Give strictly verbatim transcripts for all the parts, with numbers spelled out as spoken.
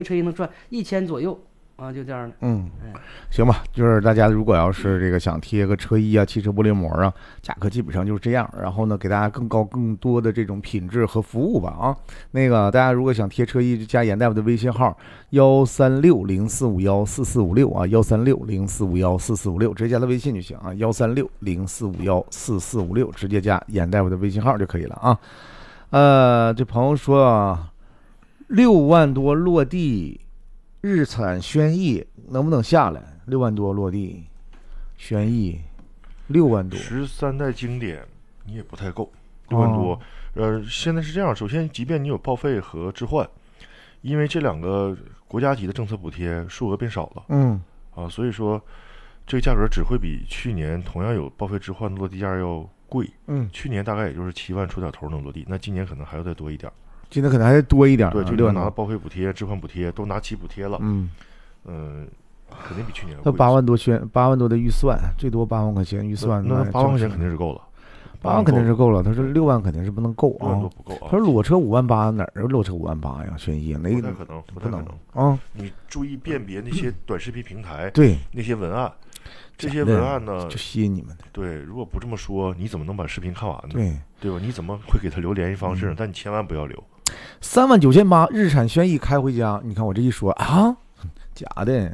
车也能赚一千左右啊，就这样的。 嗯，行吧，就是大家如果要是这个想贴个车衣啊、汽车玻璃膜啊，价格基本上就是这样。然后呢，给大家更高、更多的这种品质和服务吧啊。那个大家如果想贴车衣，就加严大夫的微信号幺三六零四五幺四四五六啊，幺三六零四五幺四四五六，直接加他微信就行啊，幺三六零四五幺四四五六，直接加严大夫的微信号就可以了啊。呃，这朋友说啊。六万多落地，日产轩逸能不能下来？六万多落地，轩逸六万多， 十三代经典你也不太够，六万多。哦、呃，现在是这样，首先，即便你有报废和置换，因为这两个国家级的政策补贴数额变少了， 嗯， 啊，所以说这个价格只会比去年同样有报废置换的落地价要贵。 嗯， 去年大概也就是七万出点头能落地，那今年可能还要再多一点。 今天可能还得多一点、啊， 对，就拿报废补贴、置换补贴都拿齐补贴了，嗯，嗯、呃，肯定比去年贵。 他八万多宣，八万多的预算，最多八万块钱预算， 那八万块钱肯定是够了， 八万肯定是够了。他说六万肯定是不能够啊， 六万多不够啊。 他说裸车五万八，哪儿裸车五万八呀？轩逸那不太可能，不太可能啊！ 你注意辨别那些短视频平台， 对那些文案。这些文案呢， 就吸引你们的。 对，如果不这么说，你怎么能把视频看完呢？ 对， 对吧？你怎么会给他留联系方式？嗯、但你千万不要留。 三万九千八，日产轩逸开回家。你看我这一说啊，假的。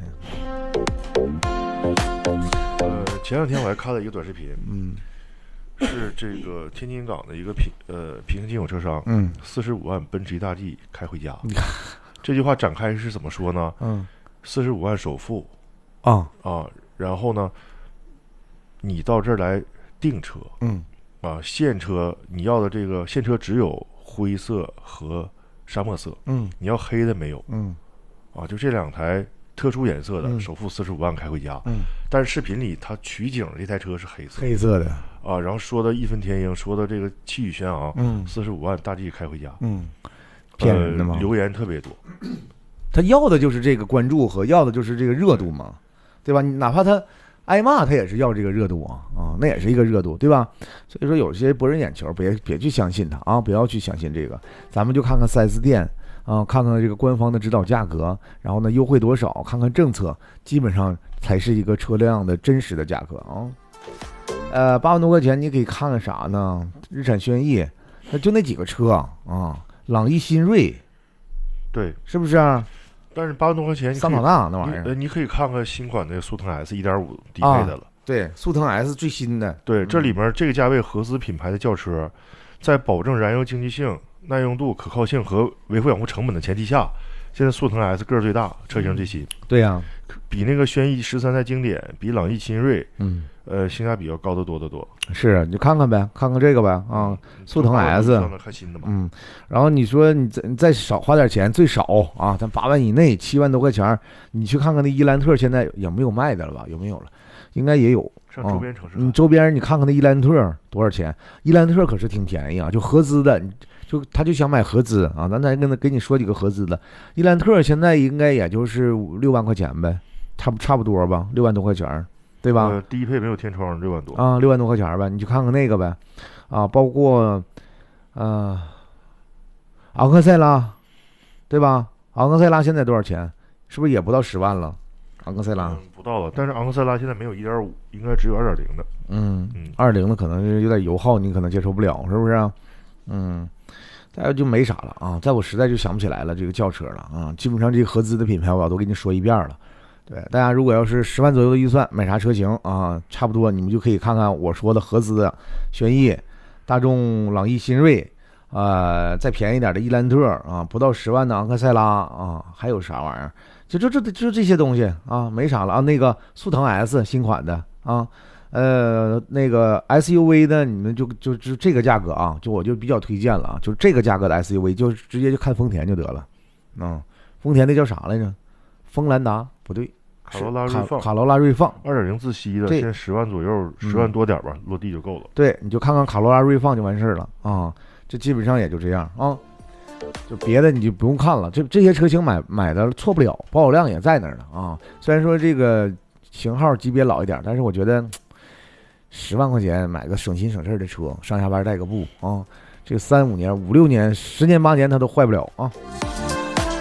呃，前两天我还看了一个短视频， 嗯， 是这个天津港的一个平呃平行进口车商， 嗯， 四十五万奔驰一大 G 开回家。这句话展开是怎么说呢？ 嗯， 四十五万首付啊啊，然后呢，你到这儿来订车， 嗯， 啊，现车你要的这个现车只有灰色和沙漠色， 嗯， 你要黑的没有， 嗯， 啊，就这两台特殊颜色的， 嗯、 首付四十五万开回家， 嗯， 但是视频里他取景这台车是黑色， 黑色的， 啊，然后说的义愤填膺，说的这个气宇轩昂， 嗯， 四十五万大 G 开回家， 嗯，骗人的吗？ 呃、留言特别多， 他要的就是这个关注和要的就是这个热度嘛，对吧？你哪怕他挨骂，他也是要这个热度啊，啊，那也是一个热度，对吧？所以说有些博人眼球，别别去相信他啊，不要去相信这个，咱们就看看 四 S 店啊，看看这个官方的指导价格，然后呢优惠多少，看看政策，基本上才是一个车辆的真实的价格啊。呃，八万多块钱你可以看看啥呢？日产轩逸，那就那几个车啊，朗逸、新锐， 对， 是不是啊？ 但是八万多块钱， 桑塔纳那玩意儿， 呃，你可以看看新款的速腾 S 一点五 低配的了。 啊、对，速腾 S 最新的。 对，这里面这个价位合资品牌的轿车，在保证燃油经济性、耐用度、可靠性和维护养护成本的前提下，现在速腾 S 个儿最大，车型最新。 对呀、啊， 比那个轩逸十三代经典，比朗逸、新锐， 嗯， 呃，性价比要高得多得多。 是，你就看看呗，看看这个呗啊，速腾 S， 看新的嘛。 嗯，然后你说你再你再少花点钱，最少啊，咱八万以内，七万多块钱，你去看看那伊兰特现在有没有卖的了吧？有没有了？应该也有。 上周边城市、 嗯，你周边你看看那伊兰特多少钱？伊兰特可是挺便宜啊，就合资的，就他就想买合资啊，咱再跟他给你说几个合资的，伊兰特现在应该也就是五六万块钱呗，差不差不多吧，六万多块钱。对吧？ 呃，低配没有天窗，六万多啊，六万多块钱呗，你去看看那个呗，啊，包括，呃，昂克赛拉，对吧？昂克赛拉现在多少钱？是不是也不到十万了？昂克赛拉、 嗯、不到了，但是昂克赛拉现在没有一点五，应该只有二点零的。 嗯嗯，二零的可能是有点油耗，你可能接受不了，是不是、啊？嗯，再有就没啥了啊，在我实在就想不起来了这个轿车了啊，基本上这个合资的品牌我都给你说一遍了。对，大家如果要是十万左右的预算买啥车型啊，差不多你们就可以看看我说的合资的轩逸、大众朗逸、新锐，呃，再便宜点的伊兰特啊，不到十万的昂克赛拉啊，还有啥玩意儿？就就这就这些东西啊，没啥了啊。那个速腾 S 新款的啊，呃，那个 S U V 的，你们就就就这个价格啊，就我就比较推荐了啊，就这个价格的 S U V 就直接就看丰田就得了。嗯，丰田那叫啥来着？锋兰达不对。 卡罗拉锐放， 卡罗拉锐放二点零自吸的，现在十万左右，十万多点吧、嗯，落地就够了。 对，你就看看卡罗拉锐放就完事儿了啊，这基本上也就这样啊，就别的你就不用看了。这这些车型买买的错不了，保有量也在那儿呢啊。虽然说这个型号级别老一点，但是我觉得十万块钱买个省心省事的车，上下班带个步啊，这个三五年、五六年、十年八年它都坏不了啊。